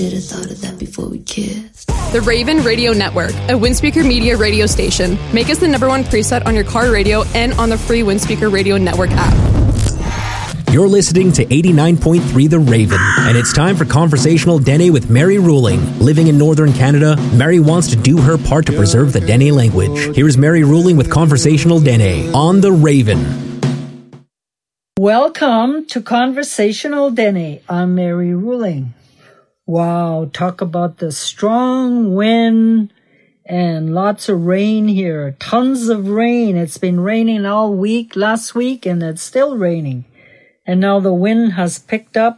should have thought of that before we kissed. The Raven Radio Network, a Windspeaker Media radio station. Make us the #1 preset on your car radio and on the free Windspeaker Radio Network app. You're listening to 89.3 The Raven, and it's time for Conversational Dene with Mary Ruling. Living in Northern Canada, Mary wants to do her part to preserve the Dene language. Here's Mary Ruling with Conversational Dene on The Raven. Welcome to Conversational Dene. I'm Mary Ruling. Wow, talk about the strong wind and lots of rain here. Tons of rain. It's been raining all week, last week, and it's still raining. And now the wind has picked up,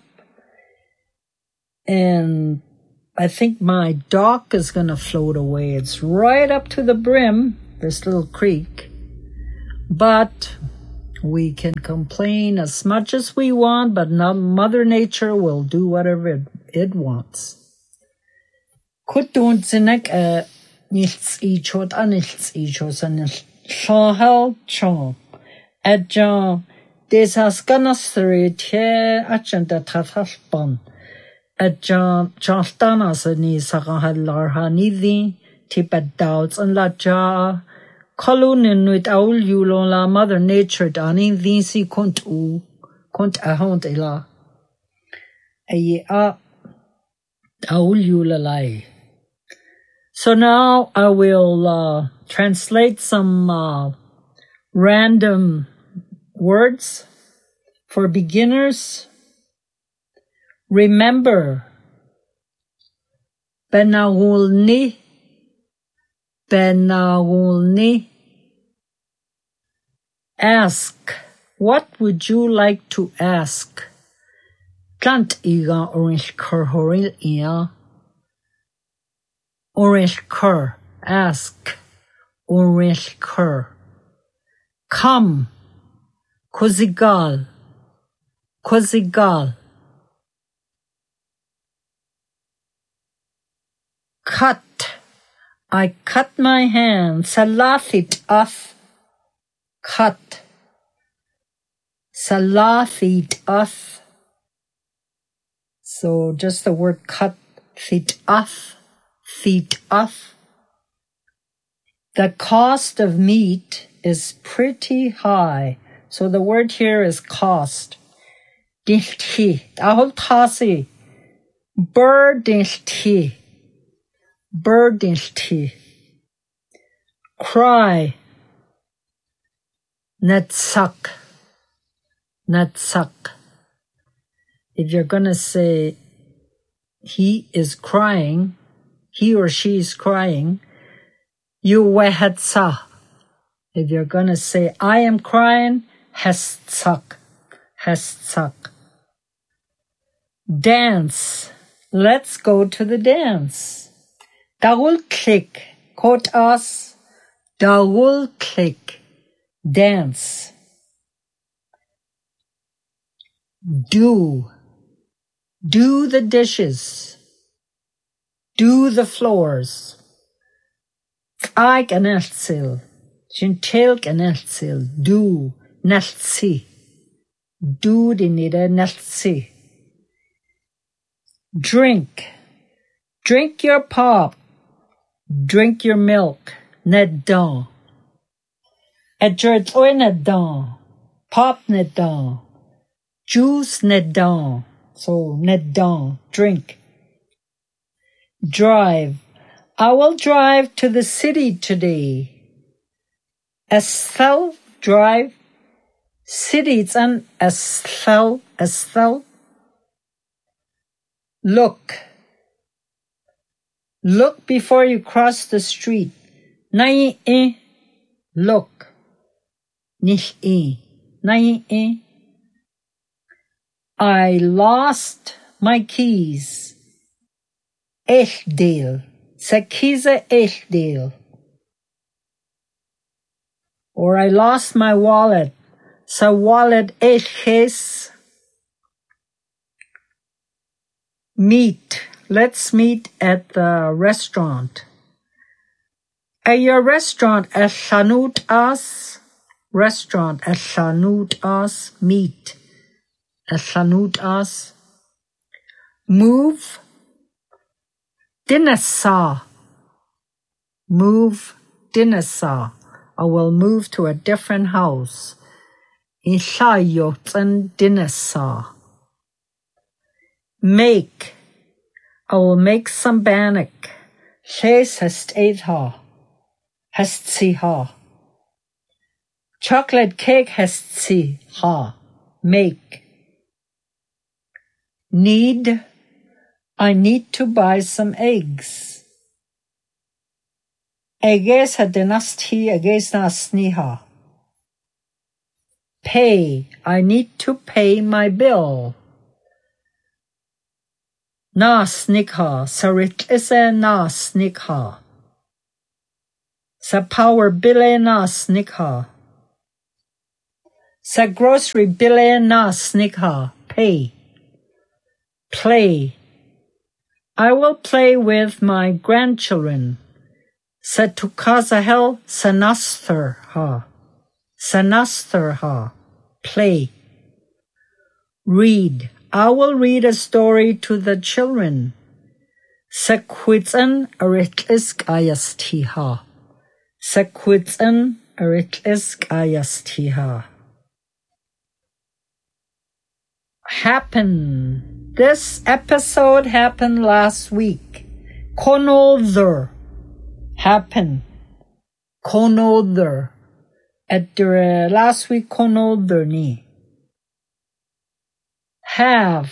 and I think my dock is going to float away. It's right up to the brim, this little creek. But we can complain as much as we want, but Mother Nature will do whatever it wants. Kuttuntsinek nils ichot anils ichos anil shahel chon adjan desas ganasri te achanda tathalpon adjan chantanas ni sagahalar hanidi tipad doubts and la ja Kolunin with aul yulon la Mother Nature danin vinci kont ahont ela aye aul yulalai. So now I will translate some random words for beginners. Remember, benawulni. Ask. What would you like to ask? Plant iga orange cur horil ia. Orange cur. Ask. Orange cur. Come. Kozigal. Kozigal. Cut. I cut my hand. Salafit af. Cut. Salafit af. So just the word cut. Fit af. Feet af. The cost of meat is pretty high. So the word here is cost. Dilti. Ahol tasi. Birdilti. Birdilti. Cry. Netsak. Netsak. If you're going to say he is crying, he or she is crying, you wehetsa. If you're going to say I am crying, hestsak. Hestsak. Dance. Let's go to the dance. Double click. Quote us. Double click. Dance. Do. Do the dishes. Do the floors. Ag an eltsil. Jintilk an eltsil. Do. Neltsi. Do dinida neltsi. Drink. Drink your pop. Drink your milk. Nedon. Edgert oi nedon. Pop nedon. Juice nedon. So nedon. Drink. Drive. I will drive to the city today. Esthel. Drive. City. It's an Esthel. Esthel. Look. Look before you cross the street. Nai e. Look. Nicht e. Nai e. I lost my keys. Echdeel. Sekiza echdeel. Or I lost my wallet. Sa wallet echjes. Meet. Let's meet at the restaurant. At your restaurant at Shanut As. Restaurant at Shanut As. Meet. At Shanut As. Move. Dinasa. Move. Dinasa. I will move to a different house. Ishayotsan dinasa. Make. I will make some bannock. Shes hast ate ha. Hast see ha. Chocolate cake hast see ha. Make. Need. I need to buy some eggs. Eggs ha dinasti eggs nasni ha. Pay. I need to pay my bill. Nasnikha. Sarit ise nasnikha. Sa power bille nasnikha. Sa grocery bille nasnikha. Pay. Play. I will play with my grandchildren. Sa tukazahel sanasther. Sanasther. Play. Read. I will read a story to the children. Sequitzen aritlisk ayastiha. Sequitzen aritlisk ayastiha. Happen. This episode happened last week. Konolder. Happen. Konolder. At the last week konolder ni. Have.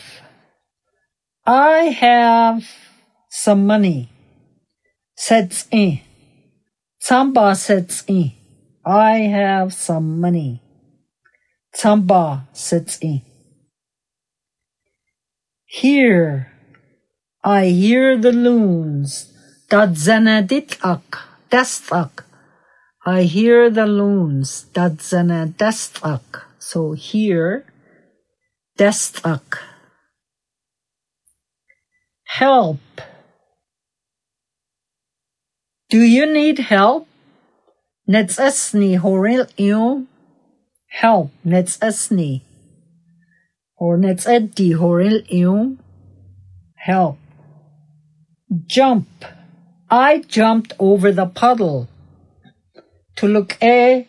I have some money. Sets in. Tsamba sets in. I have some money. Tsamba sets in. Hear. I hear the loons. Dadzanaditak. Destak. I hear the loons. Dadzanadestak. So hear. Destak. Help. Do you need help? Netzesni horil iu. Help. Netzesni. Or netzeddi horil iu. Help. Jump. I jumped over the puddle. To look to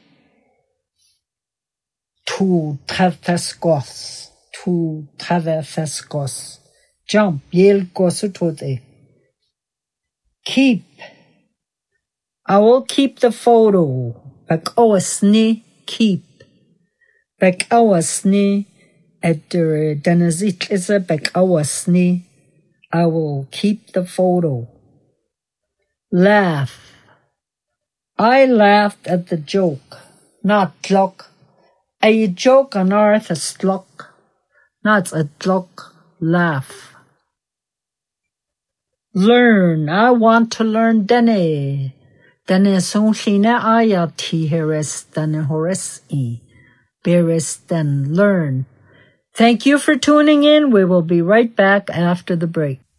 trefeskos. To trefeskos. Jump. Yel gosutote. Keep. I will keep the photo. Bakawasni keep. Bakawasni at the danazit is a bakawasni. I will keep the photo. Laugh. I laughed at the joke. Not tlok. A joke on earth is tlok. Not a tlok. Laugh. Learn. I want to learn dene. Dene sonshina ayati heres dene hores I. Beres den learn. Thank you for tuning in. We will be right back after the break.